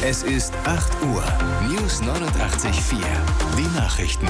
Es ist 8 Uhr. News 89.4. Die Nachrichten.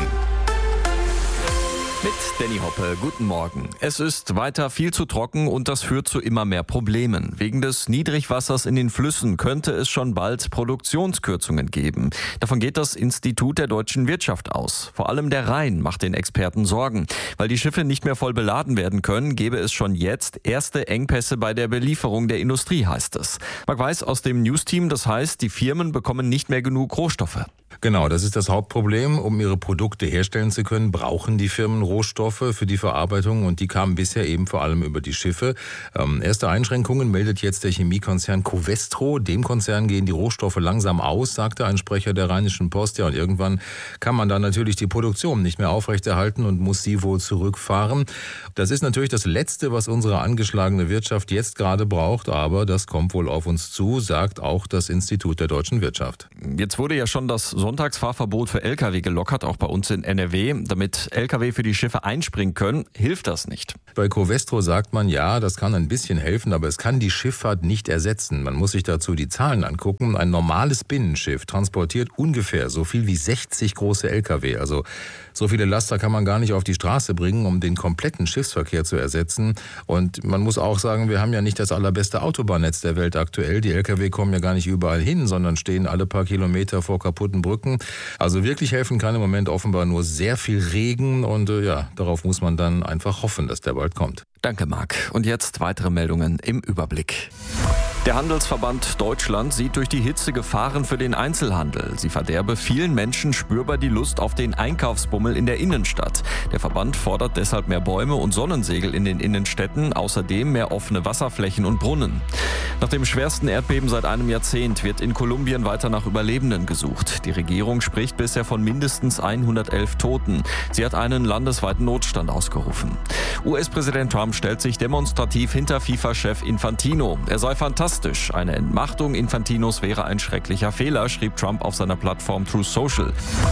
Mit Danny Hoppe, guten Morgen. Es ist weiter viel zu trocken und das führt zu immer mehr Problemen. Wegen des Niedrigwassers in den Flüssen könnte es schon bald Produktionskürzungen geben. Davon geht das Institut der deutschen Wirtschaft aus. Vor allem der Rhein macht den Experten Sorgen. Weil die Schiffe nicht mehr voll beladen werden können, gäbe es schon jetzt erste Engpässe bei der Belieferung der Industrie, heißt es. Marc Weiß aus dem News-Team, das heißt, die Firmen bekommen nicht mehr genug Rohstoffe. Genau, das ist das Hauptproblem. Um ihre Produkte herstellen zu können, brauchen die Firmen Rohstoffe für die Verarbeitung und die kamen bisher eben vor allem über die Schiffe. Erste Einschränkungen meldet jetzt der Chemiekonzern Covestro. Dem Konzern gehen die Rohstoffe langsam aus, sagte ein Sprecher der Rheinischen Post. Ja, und irgendwann kann man dann natürlich die Produktion nicht mehr aufrechterhalten und muss sie wohl zurückfahren. Das ist natürlich das Letzte, was unsere angeschlagene Wirtschaft jetzt gerade braucht, aber das kommt wohl auf uns zu, sagt auch das Institut der deutschen Wirtschaft. Jetzt wurde ja schon das Sonntagsfahrverbot für Lkw gelockert, auch bei uns in NRW. Damit Lkw für die Schiffe einspringen können, hilft das nicht. Bei Covestro sagt man, ja, das kann ein bisschen helfen, aber es kann die Schifffahrt nicht ersetzen. Man muss sich dazu die Zahlen angucken. Ein normales Binnenschiff transportiert ungefähr so viel wie 60 große Lkw. Also so viele Laster kann man gar nicht auf die Straße bringen, um den kompletten Schiffsverkehr zu ersetzen. Und man muss auch sagen, wir haben ja nicht das allerbeste Autobahnnetz der Welt aktuell. Die Lkw kommen ja gar nicht überall hin, sondern stehen alle paar Kilometer vor kaputten Brücken. Also wirklich helfen kann im Moment offenbar nur sehr viel Regen und darauf muss man dann einfach hoffen, dass der bald kommt. Danke, Marc. Und jetzt weitere Meldungen im Überblick. Der Handelsverband Deutschland sieht durch die Hitze Gefahren für den Einzelhandel. Sie verderbe vielen Menschen spürbar die Lust auf den Einkaufsbummel in der Innenstadt. Der Verband fordert deshalb mehr Bäume und Sonnensegel in den Innenstädten, außerdem mehr offene Wasserflächen und Brunnen. Nach dem schwersten Erdbeben seit einem Jahrzehnt wird in Kolumbien weiter nach Überlebenden gesucht. Die Regierung spricht bisher von mindestens 111 Toten. Sie hat einen landesweiten Notstand ausgerufen. US-Präsident Trump stellt sich demonstrativ hinter FIFA-Chef Infantino. Er sei fantastisch. Eine Entmachtung Infantinos wäre ein schrecklicher Fehler, schrieb Trump auf seiner Plattform Truth Social.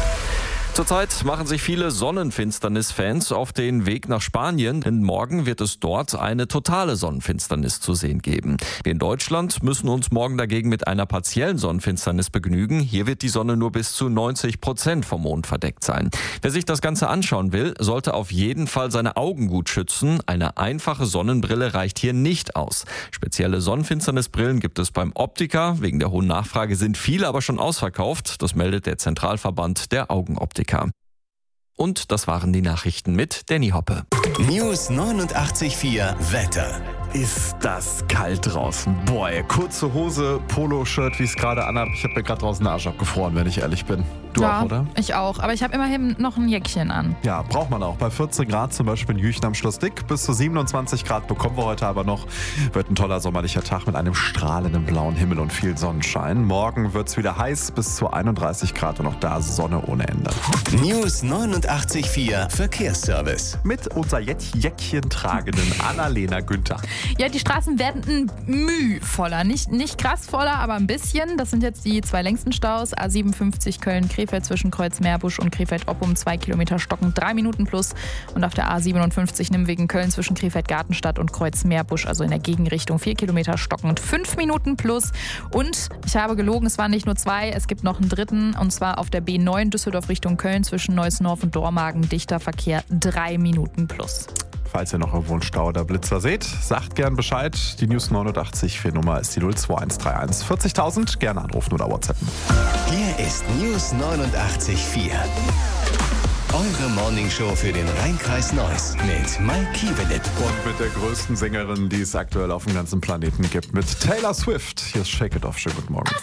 Zurzeit machen sich viele Sonnenfinsternis-Fans auf den Weg nach Spanien, denn morgen wird es dort eine totale Sonnenfinsternis zu sehen geben. Wir in Deutschland müssen uns morgen dagegen mit einer partiellen Sonnenfinsternis begnügen. Hier wird die Sonne nur bis zu 90% vom Mond verdeckt sein. Wer sich das Ganze anschauen will, sollte auf jeden Fall seine Augen gut schützen. Eine einfache Sonnenbrille reicht hier nicht aus. Spezielle Sonnenfinsternisbrillen gibt es beim Optiker. Wegen der hohen Nachfrage sind viele aber schon ausverkauft. Das meldet der Zentralverband der Augenoptiker. Und das waren die Nachrichten mit Danny Hoppe. News 89.4 Wetter. Ist das kalt draußen. Boah, ey, kurze Hose, Poloshirt, wie ich es gerade anhab. Ich habe mir gerade draußen den Arsch abgefroren, wenn ich ehrlich bin. Du auch, oder? Ich auch. Aber ich habe immerhin noch ein Jäckchen an. Ja, braucht man auch. Bei 14 Grad zum Beispiel in Jüchen am Schloss Dick. Bis zu 27 Grad bekommen wir heute aber noch. Wird ein toller sommerlicher Tag mit einem strahlenden blauen Himmel und viel Sonnenschein. Morgen wird es wieder heiß bis zu 31 Grad und auch da Sonne ohne Ende. News 89.4 Verkehrsservice. Mit unserer Jäckchen tragenden Annalena Günther. Ja, die Straßen werden ein Müh voller. Nicht krass voller, aber ein bisschen. Das sind jetzt die zwei längsten Staus. A57 Köln-Krefeld zwischen Kreuz-Meerbusch und Krefeld-Oppum 2 Kilometer stockend 3 Minuten plus. Und auf der A57 Nimwegen Köln zwischen Krefeld-Gartenstadt und Kreuz-Meerbusch, also in der Gegenrichtung 4 Kilometer stockend 5 Minuten plus. Und ich habe gelogen, es waren nicht nur 2, es gibt noch einen dritten. Und zwar auf der B9 Düsseldorf Richtung Köln zwischen Neuss-Norf und Dormagen dichter Verkehr 3 Minuten plus. Falls ihr noch irgendwo einen Stau oder Blitzer seht, sagt gern Bescheid. Die News 89 Nummer ist die 02131 40.000. Gerne anrufen oder WhatsAppen. Hier ist News 89.4. Eure Morningshow für den Rhein-Kreis Neuss mit Mike Kiebelit. Und mit der größten Sängerin, die es aktuell auf dem ganzen Planeten gibt, mit Taylor Swift. Hier ist Shake It Off. Schönen guten Morgen.